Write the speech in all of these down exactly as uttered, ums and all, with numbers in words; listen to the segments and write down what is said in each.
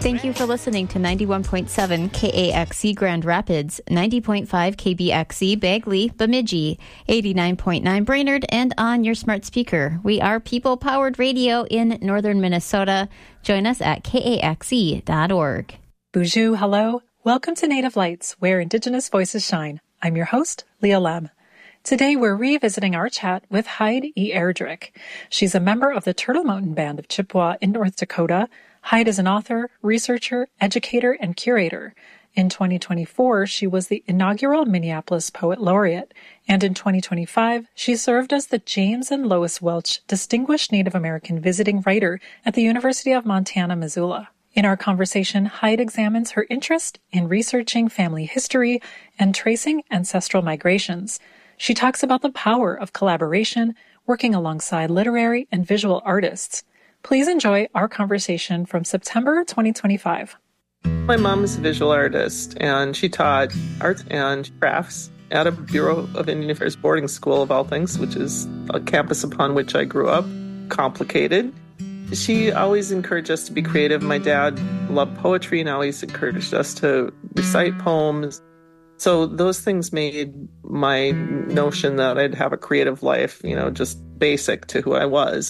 Thank you for listening to ninety-one point seven K A X E Grand Rapids, ninety point five K B X E Bagley, Bemidji, eighty-nine point nine Brainerd, and on your smart speaker. We are people-powered radio in northern Minnesota. Join us at K A X E dot org. Bonjour, hello. Welcome to Native Lights, where Indigenous voices shine. I'm your host, Leah Lem. Today, we're revisiting our chat with Hyde E. Erdrich. She's a member of the Turtle Mountain Band of Chippewa in North Dakota. Hyde is an author, researcher, educator, and curator. In twenty twenty-four, she was the inaugural Minneapolis Poet Laureate, and in twenty twenty-five, she served as the James and Lois Welch Distinguished Native American Visiting Writer at the University of Montana, Missoula. In our conversation, Hyde examines her interest in researching family history and tracing ancestral migrations. She talks about the power of collaboration, working alongside literary and visual artists. Please enjoy our conversation from September twenty twenty-five. My mom is a visual artist, and she taught arts and crafts at a Bureau of Indian Affairs boarding school, of all things, which is a campus upon which I grew up. Complicated. She always encouraged us to be creative. My dad loved poetry and always encouraged us to recite poems. So those things made my notion that I'd have a creative life, you know, just basic to who I was.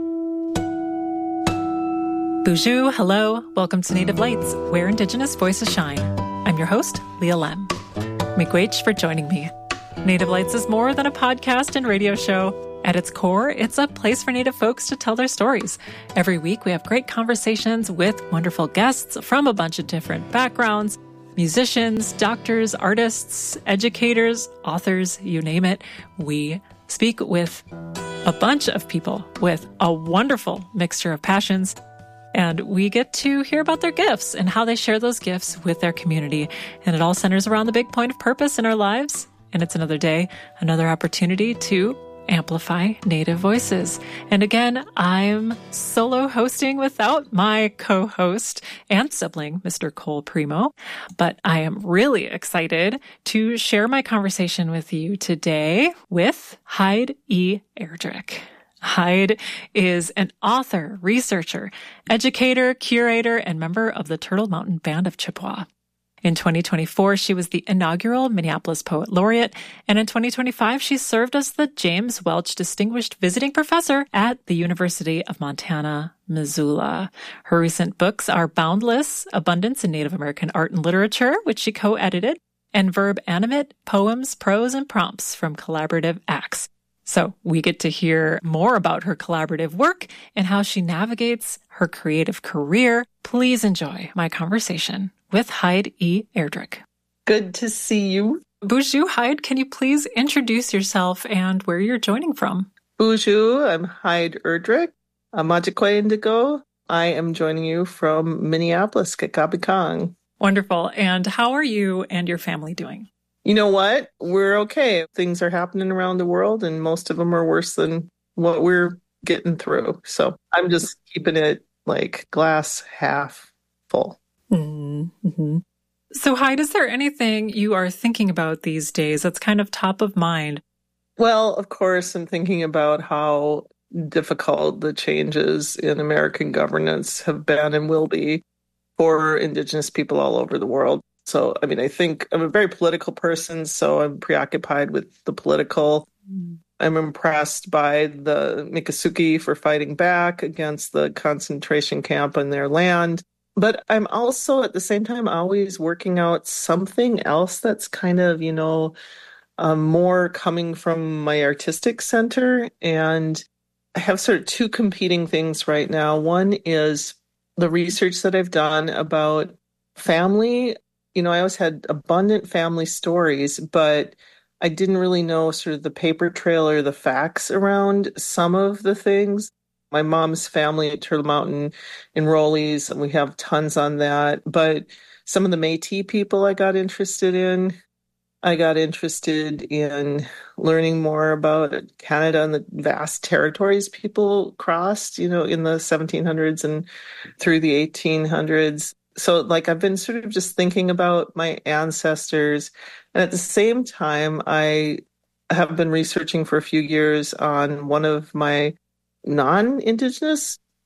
Bonjour, hello. Welcome to Native Lights, where Indigenous voices shine. I'm your host, Leah Lem. Miigwech for joining me. Native Lights is more than a podcast and radio show. At its core, it's a place for Native folks to tell their stories. Every week, we have great conversations with wonderful guests from a bunch of different backgrounds. Musicians, doctors, artists, educators, authors, you name it. We speak with a bunch of people with a wonderful mixture of passions. And we get to hear about their gifts and how they share those gifts with their community. And it all centers around the big point of purpose in our lives. And it's another day, another opportunity to amplify Native voices. And again, I'm solo hosting without my co-host and sibling, Mister Cole Primo. But I am really excited to share my conversation with you today with Hyde E. Erdrich. Hyde is an author, researcher, educator, curator, and member of the Turtle Mountain Band of Chippewa. In twenty twenty-four, she was the inaugural Minneapolis Poet Laureate, and in twenty twenty-five, she served as the James Welch Distinguished Visiting Professor at the University of Montana, Missoula. Her recent books are Boundless, Abundance in Native American Art and Literature, which she co-edited, and Verb Animate, Poems, Prose, and Prompts from Collaborative Acts. So we get to hear more about her collaborative work and how she navigates her creative career. Please enjoy my conversation with Hyde E. Erdrich. Good to see you. Bonjour, Hyde. Can you please introduce yourself and where you're joining from? Bonjour, I'm Hyde Erdrich, a Majikwa Indigo. I am joining you from Minneapolis, Kekabikong. Wonderful. And how are you and your family doing? You know what? We're okay. Things are happening around the world, and most of them are worse than what we're getting through. So I'm just keeping it like glass half full. Mm-hmm. So, Hyde, is there anything you are thinking about these days that's kind of top of mind? Well, of course, I'm thinking about how difficult the changes in American governance have been and will be for Indigenous people all over the world. So, I mean, I think I'm a very political person, so I'm preoccupied with the political. Mm. I'm impressed by the Miccosukee for fighting back against the concentration camp on their land. But I'm also, at the same time, always working out something else that's kind of, you know, um, more coming from my artistic center. And I have sort of two competing things right now. One is the research that I've done about family. You know, I always had abundant family stories, but I didn't really know sort of the paper trail or the facts around some of the things. My mom's family at Turtle Mountain enrollees, and we have tons on that. But some of the Métis people I got interested in, I got interested in learning more about Canada and the vast territories people crossed, you know, in the seventeen hundreds and through the eighteen hundreds. So, like, I've been sort of just thinking about my ancestors. And at the same time, I have been researching for a few years on one of my non-Indigenous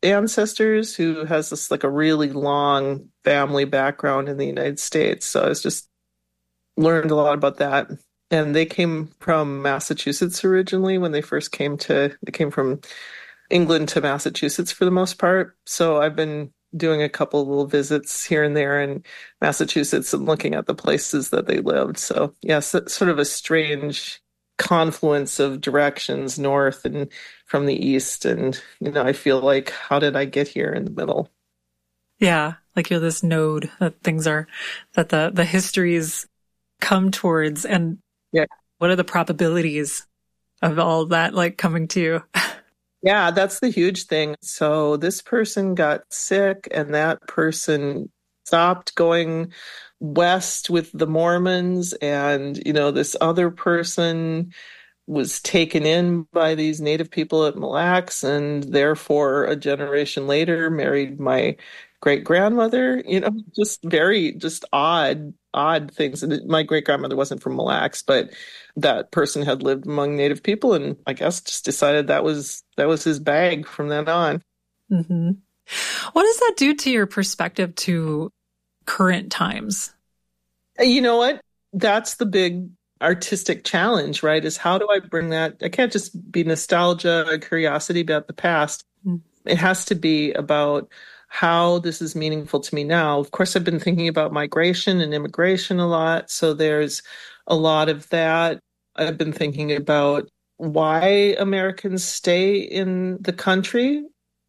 ancestors who has this like a really long family background in the United States. So I was just learned a lot about that. And they came from Massachusetts originally when they first came to, they came from England to Massachusetts for the most part. So I've been doing a couple of little visits here and there in Massachusetts and looking at the places that they lived. So yes, it's sort of a strange confluence of directions north and from the east. And, you know, I feel like, how did I get here in the middle? Yeah, like you're this node that things are, that the, the histories come towards. And yeah, what are the probabilities of all that like coming to you? Yeah, that's the huge thing. So this person got sick and that person stopped going west with the Mormons, and, you know, this other person was taken in by these native people at Mille Lacs, and therefore a generation later married my great grandmother. You know, just very just odd odd things. And my great grandmother wasn't from Mille Lacs, but that person had lived among native people, and I guess just decided that was that was his bag from then on. Mm-hmm. What does that do to your perspective to current times? You know what? That's the big artistic challenge, right? Is how do I bring that? I can't just be nostalgia or curiosity about the past. Mm. It has to be about how this is meaningful to me now. Of course, I've been thinking about migration and immigration a lot. So there's a lot of that. I've been thinking about why Americans stay in the country.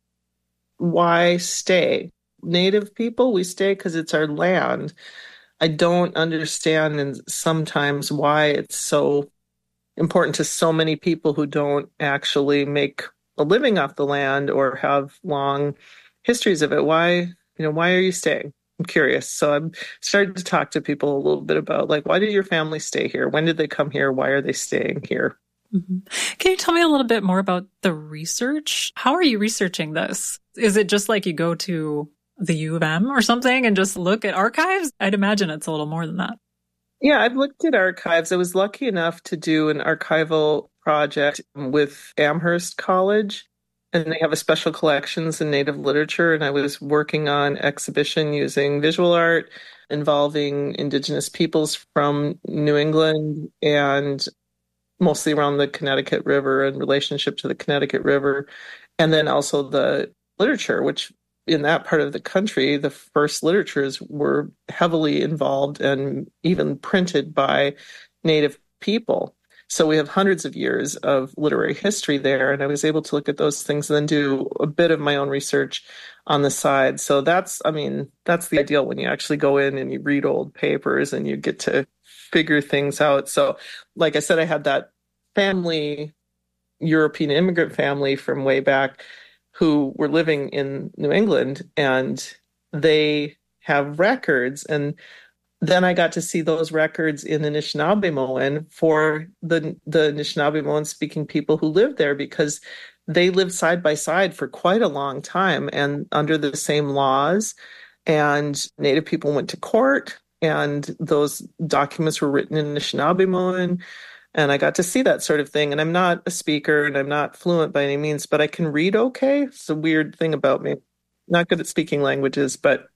Why stay? Native people, we stay because it's our land. I don't understand and sometimes why it's so important to so many people who don't actually make a living off the land or have long histories of it. Why, you know, why are you staying? I'm curious. So I'm starting to talk to people a little bit about, like, why did your family stay here? When did they come here? Why are they staying here? Mm-hmm. Can you tell me a little bit more about the research? How are you researching this? Is it just like you go to the U of M or something and just look at archives? I'd imagine it's a little more than that. Yeah, I've looked at archives. I was lucky enough to do an archival project with Amherst College, and they have a special collections in Native literature. And I was working on exhibition using visual art involving Indigenous peoples from New England and mostly around the Connecticut River and relationship to the Connecticut River. And then also the literature, which in that part of the country, the first literatures were heavily involved and even printed by Native people. So we have hundreds of years of literary history there. And I was able to look at those things and then do a bit of my own research on the side. So that's, I mean, that's the ideal when you actually go in and you read old papers and you get to figure things out. So like I said, I had that family, European immigrant family from way back who were living in New England, and they have records. And then I got to see those records in Anishinaabemowin for the, the Anishinaabemowin speaking people who lived there, because they lived side by side for quite a long time and under the same laws. And Native people went to court, and those documents were written in Anishinaabemowin. And I got to see that sort of thing. And I'm not a speaker and I'm not fluent by any means, but I can read okay. It's a weird thing about me. Not good at speaking languages, but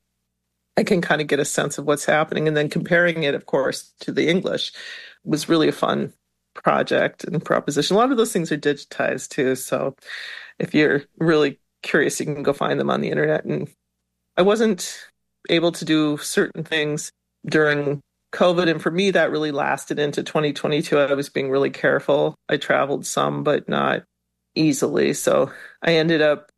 I can kind of get a sense of what's happening. And then comparing it, of course, to the English was really a fun project and proposition. A lot of those things are digitized too. So if you're really curious, you can go find them on the internet. And I wasn't able to do certain things during COVID. And for me, that really lasted into twenty twenty-two. I was being really careful. I traveled some, but not easily. So I ended up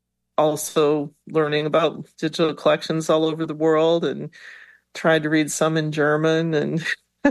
also learning about digital collections all over the world and tried to read some in German, and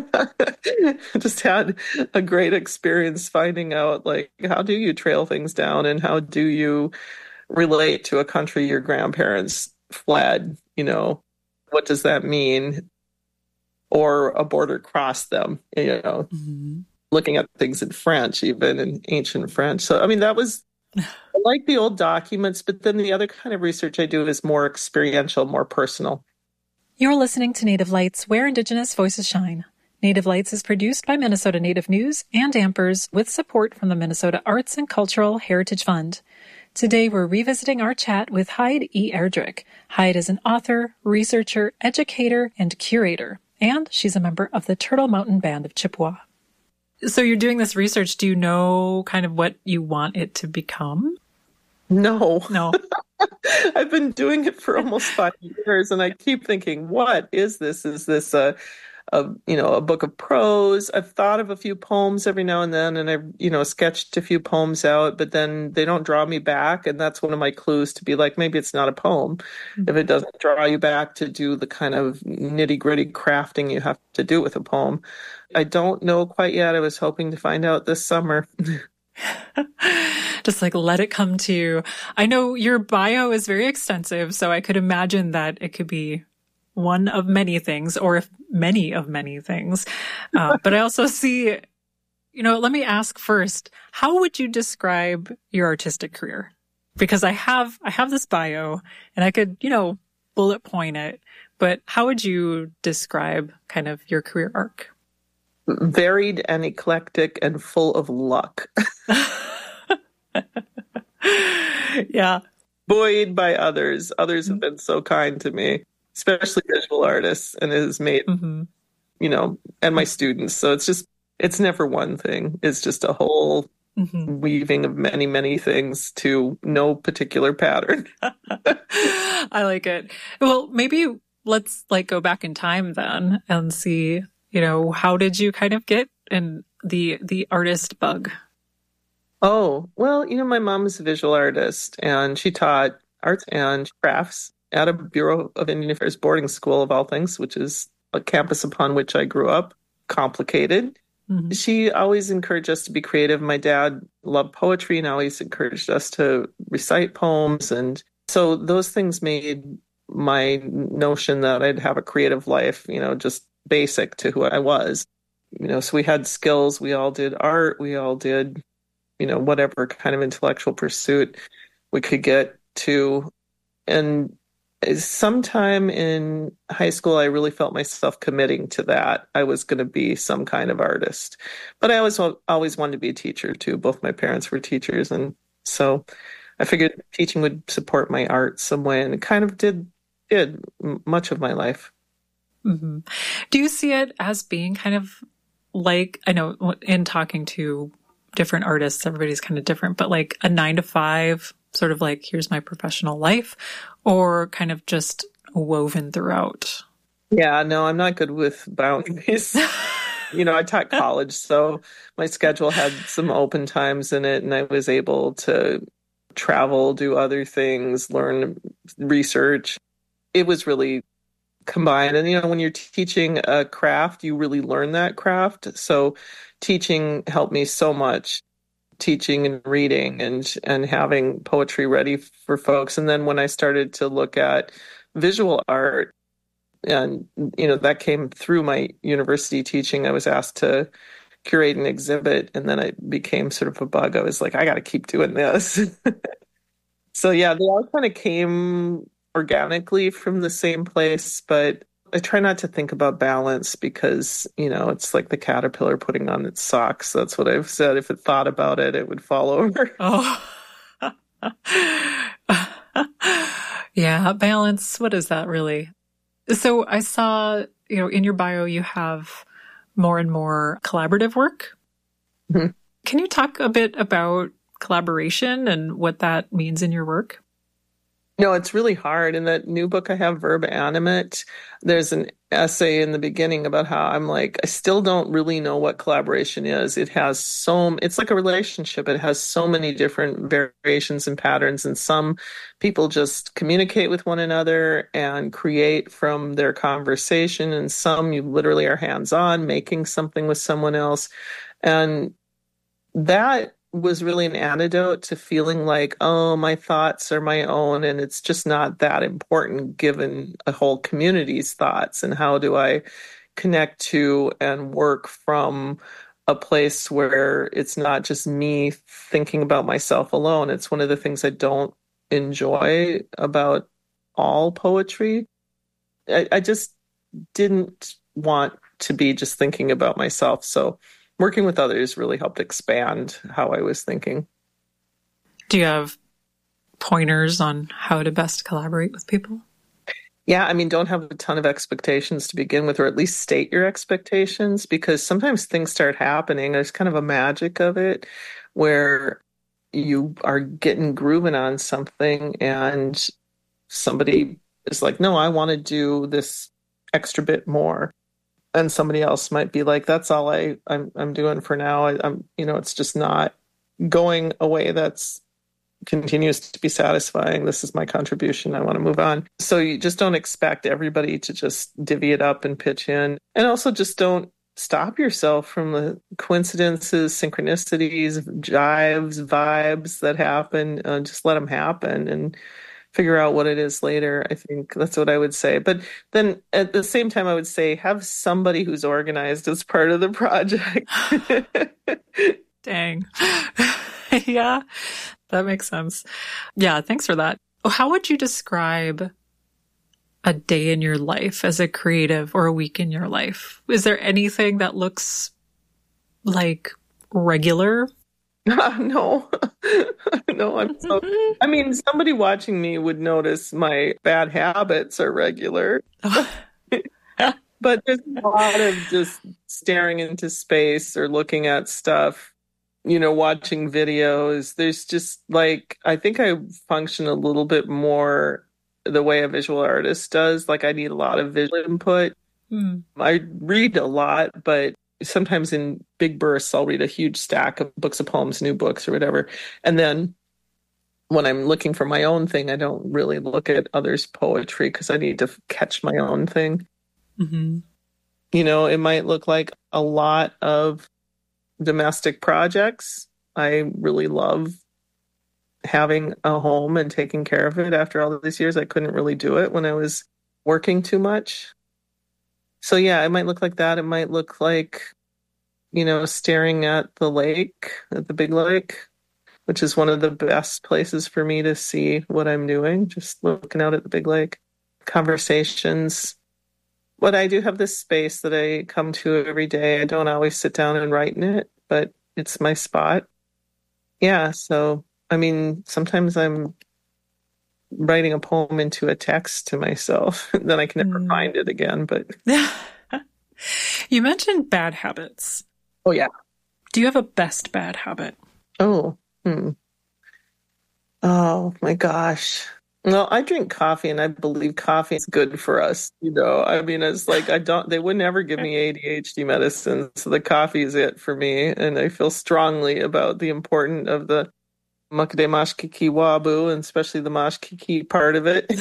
just had a great experience finding out, like, how do you trail things down and how do you relate to a country your grandparents fled? You know, what does that mean? Or a border crossed them, you know, mm-hmm. looking at things in French, even in ancient French. So, I mean, that was, I like the old documents, but then the other kind of research I do is more experiential, more personal. You're listening to Native Lights, where Indigenous voices shine. Native Lights is produced by Minnesota Native News and Ampers with support from the Minnesota Arts and Cultural Heritage Fund. Today, we're revisiting our chat with Hyde E. Erdrich. Hyde is an author, researcher, educator, and curator, and she's a member of the Turtle Mountain Band of Chippewa. So you're doing this research. Do you know kind of what you want it to become? No. No. I've been doing it for almost five years, and I keep thinking, what is this? Is this a, a, you know, a book of prose? I've thought of a few poems every now and then, and I've, you know, sketched a few poems out, but then they don't draw me back, and that's one of my clues to be like, maybe it's not a poem. Mm-hmm. If it doesn't draw you back to do the kind of nitty-gritty crafting you have to do with a poem. I don't know quite yet. I was hoping to find out this summer. Just like let it come to you. I know your bio is very extensive, so I could imagine that it could be one of many things, or if many of many things. Uh, but I also see, you know, let me ask first, how would you describe your artistic career? Because I have, I have this bio and I could, you know, bullet point it, but how would you describe kind of your career arc? Varied and eclectic and full of luck. Yeah. Buoyed by others. Others have been so kind to me, especially visual artists, and it has made, mm-hmm. you know, and my students. So it's just, it's never one thing. It's just a whole mm-hmm. weaving of many, many things to no particular pattern. I like it. Well, maybe let's like go back in time then and see, you know, how did you kind of get in the the artist bug? Oh, well, you know, my mom is a visual artist, and she taught arts and crafts at a Bureau of Indian Affairs boarding school, of all things, which is a campus upon which I grew up. Complicated. Mm-hmm. She always encouraged us to be creative. My dad loved poetry and always encouraged us to recite poems. And so those things made my notion that I'd have a creative life, you know, just basic to who I was. You know, so we had skills. We all did art. We all did, you know, whatever kind of intellectual pursuit we could get to. And sometime in high school, I really felt myself committing to that. I was going to be some kind of artist. But I always, always wanted to be a teacher, too. Both my parents were teachers. And so I figured teaching would support my art some way. And it kind of did, did much of my life. Mm-hmm. Do you see it as being kind of like, I know in talking to different artists, everybody's kind of different, but like a nine to five, sort of like, here's my professional life, or kind of just woven throughout? Yeah, no, I'm not good with boundaries. You know, I taught college, so my schedule had some open times in it, and I was able to travel, do other things, learn research. It was really combined. And, you know, when you're teaching a craft, you really learn that craft. So teaching helped me so much, teaching and reading and, and having poetry ready for folks. And then when I started to look at visual art, and, you know, that came through my university teaching, I was asked to curate an exhibit, and then it became sort of a bug. I was like, I got to keep doing this. So, yeah, they all kind of came organically from the same place, but I try not to think about balance because, you know, it's like the caterpillar putting on its socks. That's what I've said. If it thought about it, it would fall over. Oh, yeah. Balance. What is that really? So I saw, you know, in your bio, you have more and more collaborative work. Mm-hmm. Can you talk a bit about collaboration and what that means in your work? No, it's really hard. In that new book I have, Verb Animate, there's an essay in the beginning about how I'm like, I still don't really know what collaboration is. It has so, it's like a relationship. It has so many different variations and patterns. And some people just communicate with one another and create from their conversation. And some you literally are hands-on, making something with someone else. And that was really an antidote to feeling like, oh, my thoughts are my own, and it's just not that important given a whole community's thoughts. And how do I connect to and work from a place where it's not just me thinking about myself alone? It's one of the things I don't enjoy about all poetry. I, I just didn't want to be just thinking about myself. So working with others really helped expand how I was thinking. Do you have pointers on how to best collaborate with people? Yeah, I mean, don't have a ton of expectations to begin with, or at least state your expectations, because sometimes things start happening. There's kind of a magic of it where you are getting grooving on something and somebody is like, no, I want to do this extra bit more. And somebody else might be like, that's all I, I'm I'm doing for now. I, I'm, you know, it's just not going away. That's continues to be satisfying. This is my contribution. I want to move on. So you just don't expect everybody to just divvy it up and pitch in. And also just don't stop yourself from the coincidences, synchronicities, jives, vibes that happen. Uh, just let them happen and figure out what it is later. I think that's what I would say. But then at the same time, I would say have somebody who's organized as part of the project. Dang. Yeah, that makes sense. Yeah, thanks for that. How would you describe a day in your life as a creative or a week in your life? Is there anything that looks like regular? No, no, I'm so, I mean, somebody watching me would notice my bad habits are regular. But there's a lot of just staring into space or looking at stuff, you know, watching videos. There's just like, I think I function a little bit more the way a visual artist does. Like I need a lot of visual input. Mm. I read a lot, but sometimes in big bursts, I'll read a huge stack of books of poems, new books or whatever. And then when I'm looking for my own thing, I don't really look at others' poetry because I need to catch my own thing. Mm-hmm. You know, it might look like a lot of domestic projects. I really love having a home and taking care of it. After all of these years, I couldn't really do it when I was working too much. So yeah, it might look like that. It might look like, you know, staring at the lake, at the big lake, which is one of the best places for me to see what I'm doing, just looking out at the big lake. Conversations. But I do have this space that I come to every day. I don't always sit down and write in it, but it's my spot. Yeah, so, I mean, sometimes I'm writing a poem into a text to myself. Then I can never mm. find it again, but... You mentioned bad habits. Oh, yeah. Do you have a best bad habit? Oh, hmm. Oh, my gosh. Well, I drink coffee, and I believe coffee is good for us. You know, I mean, it's like I don't. They would never give me A D H D medicine, so the coffee is it for me. And I feel strongly about the importance of the Makade Mashkiki Wabu, and especially the Mashkiki part of it.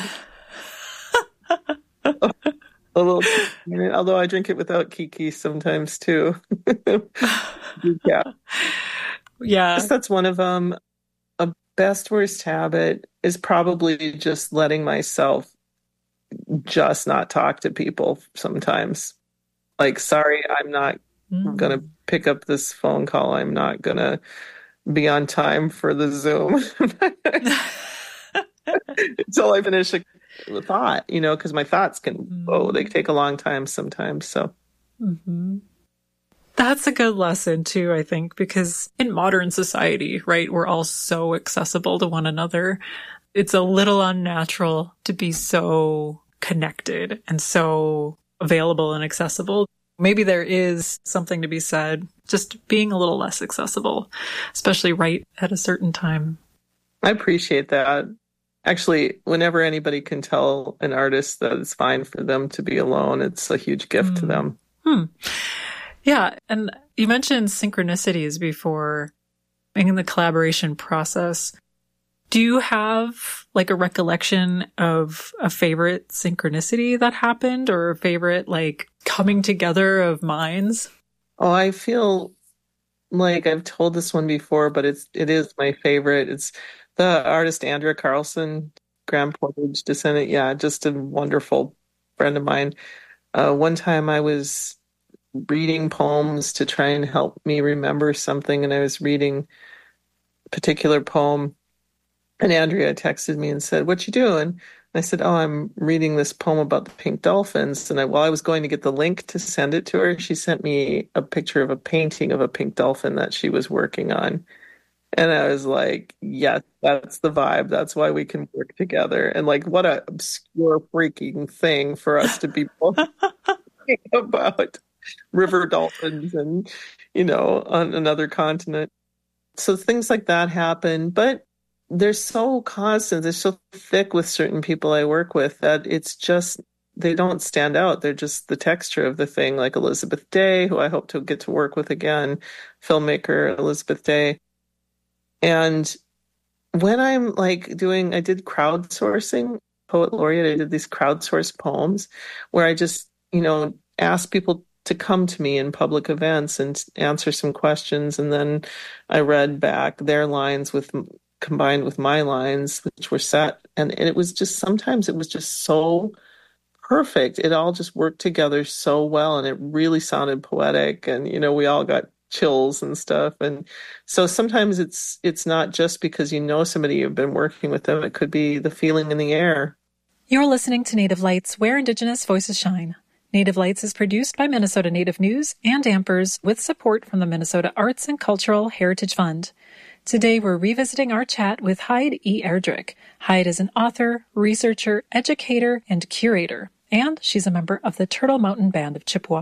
A little, although I drink it without kiki sometimes too. Yeah, yeah. I guess that's one of them. A best worst habit is probably just letting myself just not talk to people sometimes. Like, sorry, I'm not mm. going to pick up this phone call. I'm not going to be on time for the Zoom until I finish a thought, you know, because my thoughts can, mm. oh, they take a long time sometimes. So. Mm-hmm. That's a good lesson too, I think, because in modern society, right, we're all so accessible to one another. It's a little unnatural to be so connected and so available and accessible. Maybe there is something to be said, just being a little less accessible, especially right at a certain time. I appreciate that. Actually, whenever anybody can tell an artist that it's fine for them to be alone, it's a huge gift mm. to them. Hmm. Yeah. And you mentioned synchronicities before in the collaboration process. Do you have like a recollection of a favorite synchronicity that happened or a favorite like coming together of minds? Oh, I feel like I've told this one before, but it's, it is my favorite. It's the artist Andrea Carlson, Grand Portage descendant. Yeah. Just a wonderful friend of mine. Uh, one time I was reading poems to try and help me remember something, and I was reading a particular poem, and Andrea texted me and said, "What you doing?" And I said, "Oh, I'm reading this poem about the pink dolphins." And I, while I was going to get the link to send it to her, she sent me a picture of a painting of a pink dolphin that she was working on. And I was like, yes, that's the vibe. That's why we can work together. And like, what a obscure freaking thing for us to be both thinking about river dolphins and, you know, on another continent. So things like that happen, but they're so constant, they're so thick with certain people I work with that it's just, they don't stand out. They're just the texture of the thing, like Elizabeth Day, who I hope to get to work with again, filmmaker Elizabeth Day. And when I'm like doing, I did crowdsourcing, poet laureate, I did these crowdsourced poems where I just, you know, asked people to come to me in public events and answer some questions. And then I read back their lines with combined with my lines, which were set. And, and it was just, sometimes it was just so perfect. It all just worked together so well. And it really sounded poetic. And, you know, we all got chills and stuff. And so sometimes it's it's not just because you know somebody, you've been working with them. It could be the feeling in the air. You're listening to Native Lights, where Indigenous voices shine. Native Lights is produced by Minnesota Native News and Ampers with support from the Minnesota Arts and Cultural Heritage Fund. Today, we're revisiting our chat with Hyde E. Erdrich. Hyde is an author, researcher, educator, and curator, and she's a member of the Turtle Mountain Band of Chippewa.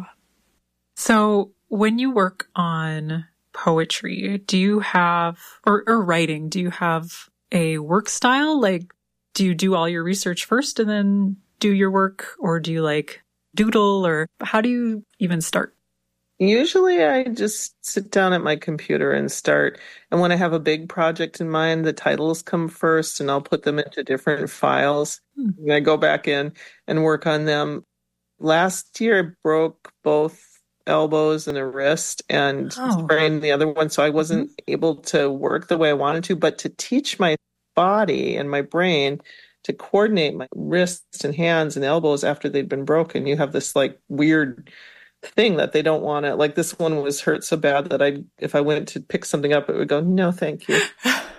So, when you work on poetry, do you have, or, or writing, do you have a work style? Like, do you do all your research first and then do your work? Or do you like doodle, or how do you even start? Usually I just sit down at my computer and start. And when I have a big project in mind, the titles come first and I'll put them into different files. Hmm. And I go back in and work on them. Last year, I broke both elbows and a wrist and oh. sprained the other one. So I wasn't mm-hmm. able to work the way I wanted to, but to teach my body and my brain to coordinate my wrists and hands and elbows after they'd been broken. You have this like weird thing that they don't want to, like this one was hurt so bad that I, if I went to pick something up, it would go, no, thank you.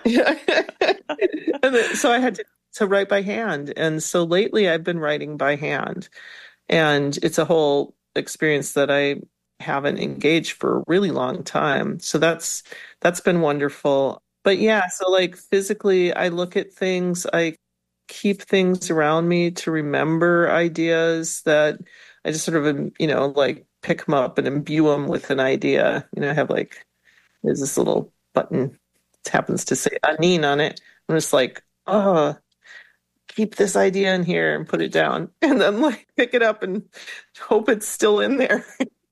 And then, so I had to, to write by hand. And so lately I've been writing by hand, and it's a whole experience that I haven't engaged for a really long time. So that's that's been wonderful. But yeah, so like physically, I look at things, I keep things around me to remember ideas that I just sort of, you know, like pick them up and imbue them with an idea. You know, I have like, there's this little button that happens to say Anin on it. I'm just like, oh, keep this idea in here and put it down. And then like pick it up and hope it's still in there.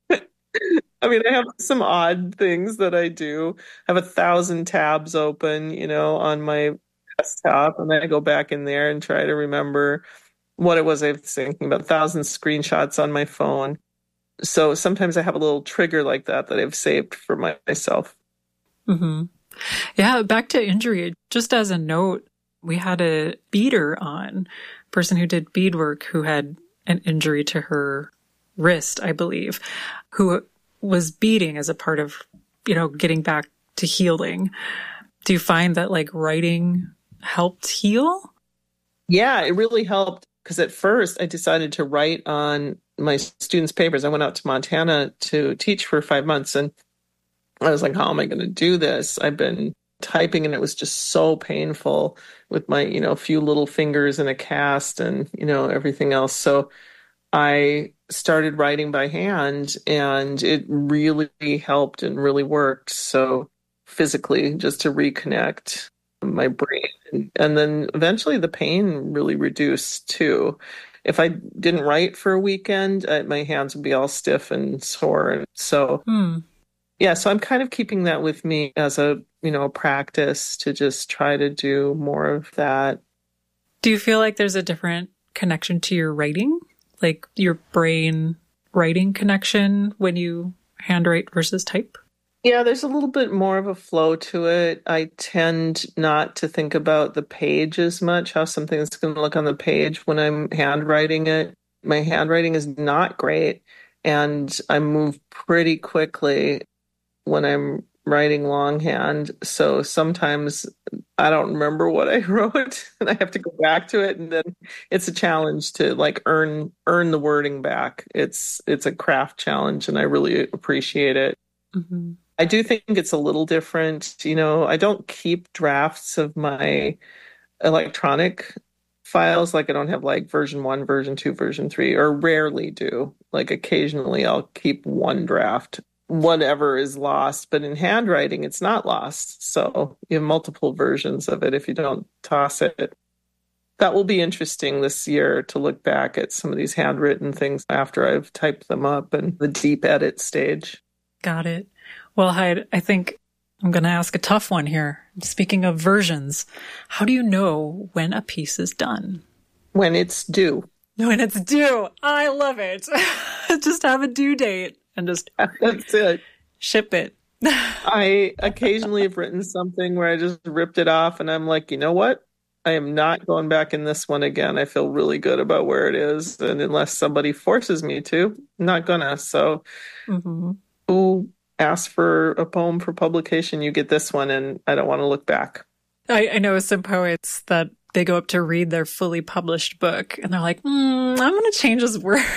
I mean, I have some odd things that I do. I have a thousand tabs open, you know, on my desktop, and then I go back in there and try to remember what it was I was thinking about. A thousand screenshots on my phone. So sometimes I have a little trigger like that that I've saved for my, myself. Mm-hmm. Yeah, back to injury. Just as a note, we had a beader on, a person who did beadwork who had an injury to her wrist, I believe, who was beading as a part of, you know, getting back to healing. Do you find that like writing helped heal? Yeah, it really helped, because at first I decided to write on my students' papers. I went out to Montana to teach for five months and I was like, how am I going to do this? I've been typing and it was just so painful with my, you know, few little fingers and a cast and, you know, everything else. So I started writing by hand and it really helped and really worked. So physically, just to reconnect my brain. And, and then eventually the pain really reduced too. If I didn't write for a weekend, uh, my hands would be all stiff and sore. And so, hmm. yeah, so I'm kind of keeping that with me as a, you know, practice to just try to do more of that. Do you feel like there's a different connection to your writing? Like your brain writing connection when you handwrite versus type? Yeah, there's a little bit more of a flow to it. I tend not to think about the page as much, how something's going to look on the page when I'm handwriting it. My handwriting is not great, and I move pretty quickly when I'm writing longhand. So sometimes I don't remember what I wrote and I have to go back to it. And then it's a challenge to like earn, earn the wording back. It's, it's a craft challenge and I really appreciate it. Mm-hmm. I do think it's a little different. You know, I don't keep drafts of my electronic files. Like I don't have like version one, version two, version three, or rarely do. Like occasionally I'll keep one draft, whatever is lost. But in handwriting, it's not lost. So you have multiple versions of it if you don't toss it. That will be interesting this year to look back at some of these handwritten things after I've typed them up and the deep edit stage. Got it. Well, Hyde, I think I'm going to ask a tough one here. Speaking of versions, how do you know when a piece is done? When it's due. When it's due. I love it. Just have a due date and just That's it. Ship it. I occasionally have written something where I just ripped it off and I'm like, you know what? I am not going back in this one again. I feel really good about where it is. And unless somebody forces me to, I'm not gonna. So mm-hmm. who asks for a poem for publication? You get this one, and I don't want to look back. I, I know some poets that they go up to read their fully published book and they're like, mm, I'm going to change this word.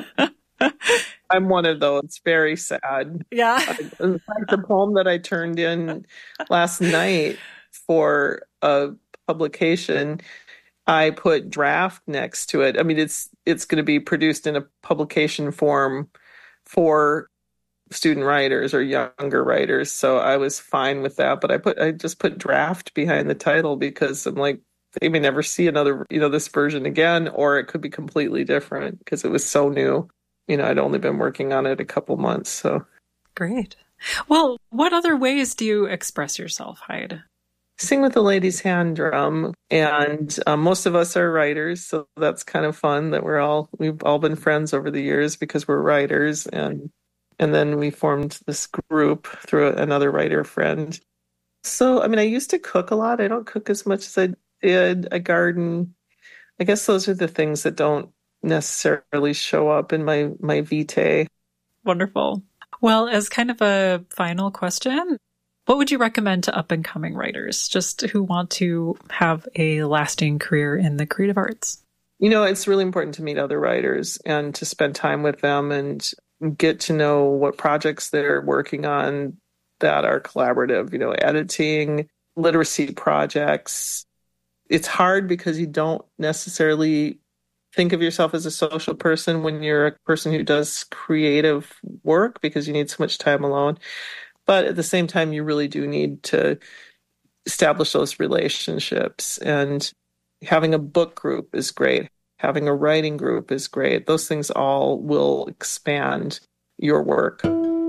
I'm one of those. It's very sad. Yeah. In fact, the poem that I turned in last night for a publication, I put draft next to it. I mean, it's it's going to be produced in a publication form for student writers or younger writers, so I was fine with that. But I put I just put draft behind the title because I'm like, they may never see another, you know, this version again, or it could be completely different because it was so new. You know, I'd only been working on it a couple months. So great. Well, what other ways do you express yourself, Hyde? Sing with the ladies' hand drum, and um, most of us are writers, so that's kind of fun that we're all we've all been friends over the years because we're writers, and and then we formed this group through another writer friend. So I mean, I used to cook a lot. I don't cook as much as I did. I garden. I guess those are the things that don't necessarily show up in my my vitae. Wonderful. Well, as kind of a final question, what would you recommend to up-and-coming writers, just who want to have a lasting career in the creative arts? You know, it's really important to meet other writers and to spend time with them and get to know what projects they're working on that are collaborative, you know, editing, literacy projects. It's hard because you don't necessarily think of yourself as a social person when you're a person who does creative work because you need so much time alone. But at the same time, you really do need to establish those relationships. And having a book group is great. Having a writing group is great. Those things all will expand your work.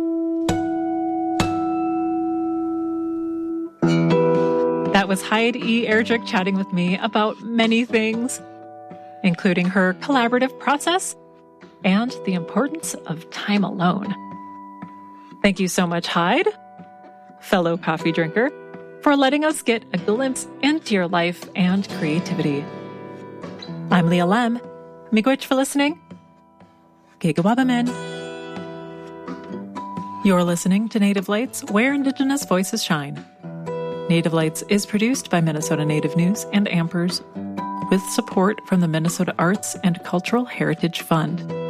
That was Hyde E. Erdrich chatting with me about many things, including her collaborative process and the importance of time alone. Thank you so much, Hyde, fellow coffee drinker, for letting us get a glimpse into your life and creativity. I'm Leah Lem. Miigwech for listening. Gigawabamen. You're listening to Native Lights, where Indigenous voices shine. Native Lights is produced by Minnesota Native News and Ampers, with support from the Minnesota Arts and Cultural Heritage Fund.